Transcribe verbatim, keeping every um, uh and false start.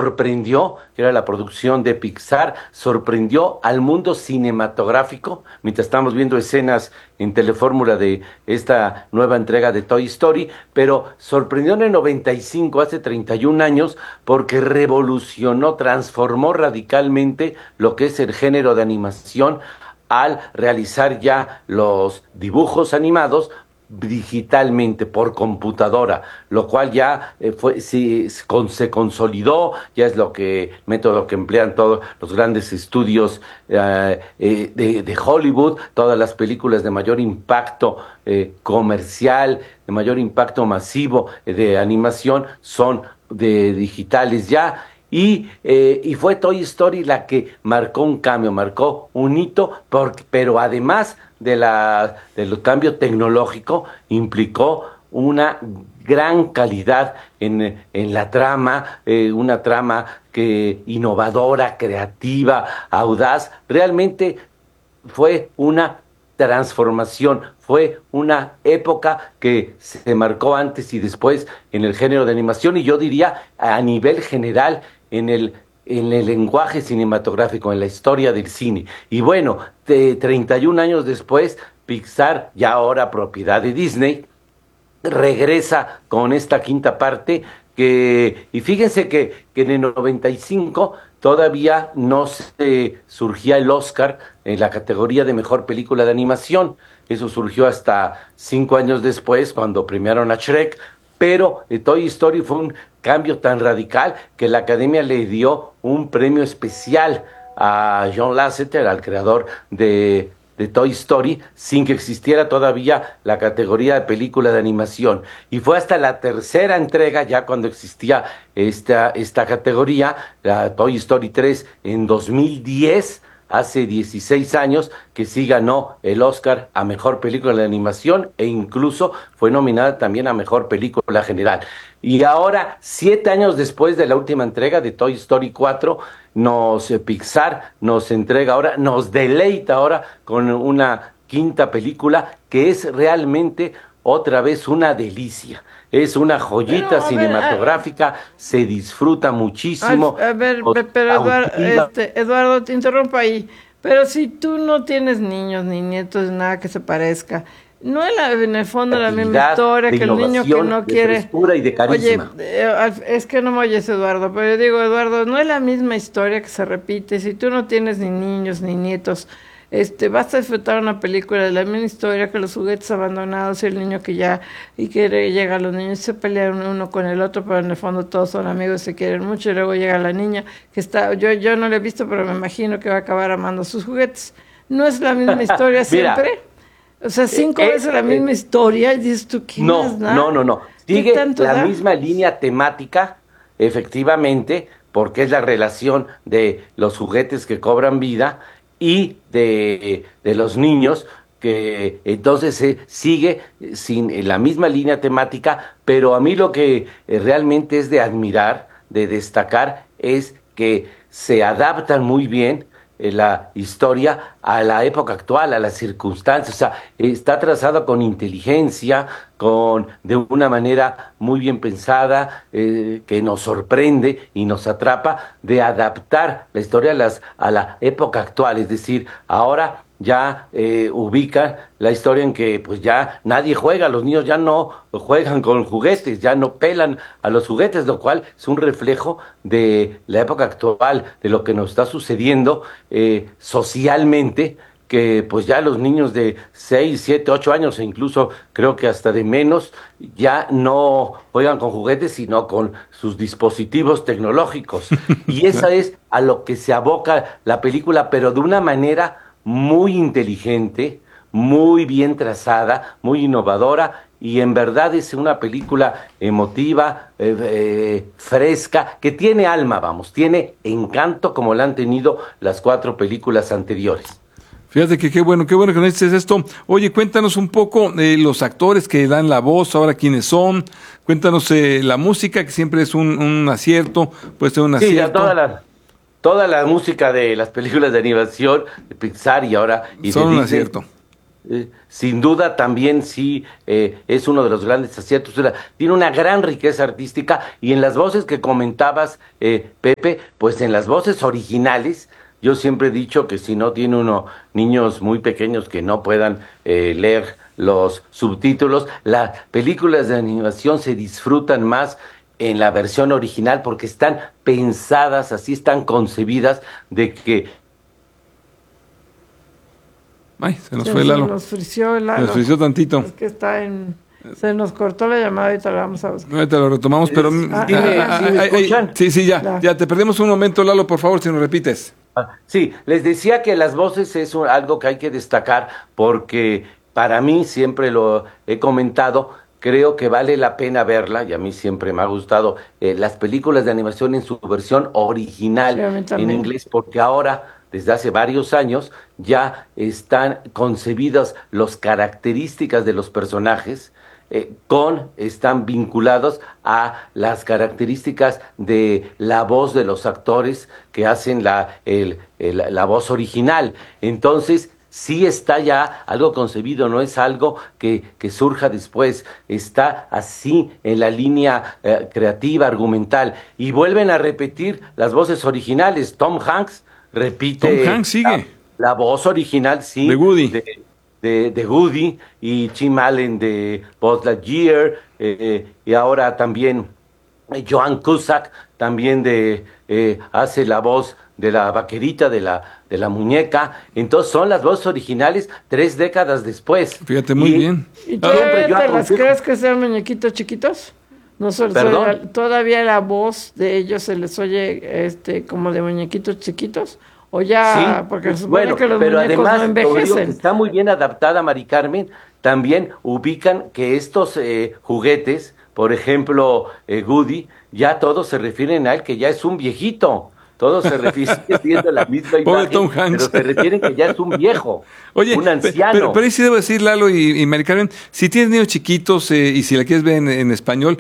sorprendió, que era la producción de Pixar, sorprendió al mundo cinematográfico, mientras estamos viendo escenas en Telefórmula de esta nueva entrega de Toy Story, pero sorprendió en el noventa y cinco, hace treinta y un años, porque revolucionó, transformó radicalmente lo que es el género de animación al realizar ya los dibujos animados digitalmente por computadora, lo cual ya eh, fue sí, con, se consolidó, ya es lo que método que emplean todos los grandes estudios eh, eh, de, de Hollywood, todas las películas de mayor impacto eh, comercial, de mayor impacto masivo eh, de animación son de digitales ya. Y, eh, y fue Toy Story la que marcó un cambio, marcó un hito, porque, pero además de la, del cambio tecnológico, implicó una gran calidad en, en la trama, eh, una trama que innovadora, creativa, audaz. Realmente fue una transformación, fue una época que se marcó antes y después en el género de animación, y yo diría a nivel general en el, en el lenguaje cinematográfico, en la historia del cine. Y bueno, de treinta y un años después, Pixar, ya ahora propiedad de Disney, regresa con esta quinta parte que, y fíjense que, que en el noventa y cinco todavía no se surgía el Oscar en la categoría de mejor película de animación. Eso surgió hasta cinco años después, cuando premiaron a Shrek, pero eh, Toy Story fue un cambio tan radical que la Academia le dio un premio especial a John Lasseter, al creador de, de Toy Story, sin que existiera todavía la categoría de película de animación. Y fue hasta la tercera entrega, ya cuando existía esta, esta categoría, la Toy Story tres, en dos mil diez, hace dieciséis años, que sí ganó el Oscar a Mejor Película de Animación, e incluso fue nominada también a Mejor Película General. Y ahora, siete años después de la última entrega de Toy Story cuatro, nos eh, Pixar nos entrega ahora, nos deleita ahora con una quinta película que es realmente otra vez una delicia. Es una joyita Pero, a ver, cinematográfica, a, se disfruta muchísimo. a, a ver, o- pe- pero Eduardo, cautiva. este, Eduardo, te interrumpo ahí. Pero si tú no tienes niños ni nietos, nada que se parezca, no es la- en el fondo la misma Creatividad, historia de que el niño que innovación, no de quiere. frescura y de Oye, carisma. eh, al- es que no me oyes, Eduardo, pero yo digo, Eduardo, no es la misma historia que se repite. Si tú no tienes ni niños ni nietos, este, vas a disfrutar una película de la misma historia que los juguetes abandonados y el niño que ya, y que llega a los niños y se pelean uno con el otro, pero en el fondo todos son amigos, se quieren mucho, y luego llega la niña que está, yo, yo no la he visto, pero me imagino que va a acabar amando sus juguetes. No es la misma historia Mira, siempre. O sea, eh, cinco es, veces la eh, misma historia, y dices tú, ¿qué más no, da? no, no, no. ¿Qué Sigue tanto la da? misma línea temática, efectivamente, porque es la relación de los juguetes que cobran vida y de, de los niños, que entonces se sigue sin eh, la misma línea temática, pero a mí lo que eh, realmente es de admirar, de destacar, es que se adaptan muy bien eh, la historia a la época actual, a las circunstancias. O sea, está trazada con inteligencia, con de una manera muy bien pensada, eh, que nos sorprende y nos atrapa, de adaptar la historia a, las, a la época actual. Es decir, ahora ya eh, ubican la historia en que pues ya nadie juega, los niños ya no juegan con juguetes, ya no pelan a los juguetes, lo cual es un reflejo de la época actual, de lo que nos está sucediendo eh, socialmente, que pues ya los niños de seis siete ocho años, e incluso creo que hasta de menos, ya no juegan con juguetes, sino con sus dispositivos tecnológicos. Y esa es a lo que se aboca la película, pero de una manera muy inteligente, muy bien trazada, muy innovadora, y en verdad es una película emotiva, eh, eh, fresca, que tiene alma, vamos, tiene encanto como la han tenido las cuatro películas anteriores. Fíjate que qué bueno, qué bueno que nos dices esto. Oye, cuéntanos un poco de los actores que dan la voz, ahora quiénes son. Cuéntanos eh, la música, que siempre es un, un acierto, puede ser un Sí, ya acierto. toda la, toda la música de las películas de animación de Pixar y ahora y de Son un Disney acierto. Eh, sin duda también sí eh, es uno de los grandes aciertos. Una- tiene una gran riqueza artística y en las voces que comentabas, eh, Pepe, pues en las voces originales, yo siempre he dicho que si no tiene uno niños muy pequeños que no puedan eh, leer los subtítulos, las películas de animación se disfrutan más en la versión original porque están pensadas, así están concebidas de que Ay, se nos Se, fue se Lalo. nos frició el Se Lalo. nos frició tantito. Es que está en... Se nos cortó la llamada y te la vamos a buscar. Ahorita lo retomamos, pero... Eh, ah, ¿sí me- ah, sí me ah, ah, escuchan? sí, sí, ya, Ya. ya, te perdemos un momento, Lalo, por favor, si nos repites. Ah, sí, les decía que las voces es un- algo que hay que destacar porque para mí, siempre lo he comentado, creo que vale la pena verla y a mí siempre me ha gustado eh, las películas de animación en su versión original Sí, a mí en también. inglés porque ahora, desde hace varios años, ya están concebidas las características de los personajes eh, con, están vinculados a las características de la voz de los actores que hacen la, el- el- la voz original. Entonces, sí está ya algo concebido, no es algo que, que surja después, está así en la línea eh, creativa, argumental, y vuelven a repetir las voces originales. Tom Hanks repite Tom Hanks sigue. la, la voz original, sí, De Woody. de, de, de Woody, y Tim Allen de Buzz Lightyear, eh, y ahora también eh, Joan Cusack también de eh, hace la voz de la vaquerita, de la de la muñeca. Entonces son las voces originales tres décadas después. Fíjate, muy Y- bien. ¿Y Siempre todavía yo te las aconsejo- crees que sean muñequitos chiquitos? No se les oye ¿Perdón? la- todavía la voz de ellos se les oye este como de muñequitos chiquitos o ya Sí, porque se supone bueno, que los pero muñecos además, no como digo, envejecen. está muy bien adaptada, Mari Carmen. También ubican que estos eh, juguetes, por ejemplo, eh, Woody, ya todos se refieren a él que ya es un viejito. Todos se refieren siendo la misma Pobre imagen, Tom Hanks. pero se refieren que ya es un viejo, Oye, un pe- anciano. pero, pero ahí sí debo decir, Lalo y, y Mari Carmen, si tienes niños chiquitos eh, y si la quieres ver en, en español,